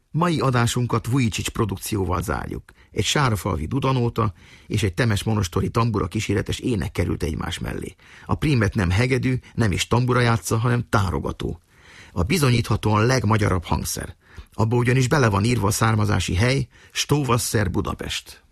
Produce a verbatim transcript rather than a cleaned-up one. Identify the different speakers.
Speaker 1: Mai adásunkat Vujicic produkcióval zárjuk. Egy sárfalvi dudanóta és egy temes monostori tambura kíséretes ének került egymás mellé. A prímet nem hegedű, nem is tambura játsza, hanem tárogató. A bizonyíthatóan legmagyarabb hangszer. Abba ugyanis bele van írva a származási hely, Stóvasszer, Budapest.